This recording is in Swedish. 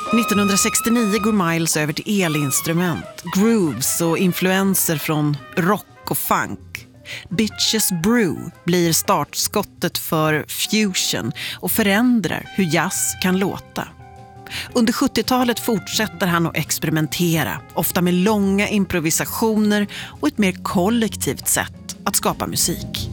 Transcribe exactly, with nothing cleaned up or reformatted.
nittonhundrasextionio går Miles över till elinstrument, grooves och influenser från rock och funk. Bitches Brew blir startskottet för fusion och förändrar hur jazz kan låta. Under sjuttiotalet fortsätter han att experimentera, ofta med långa improvisationer och ett mer kollektivt sätt att skapa musik.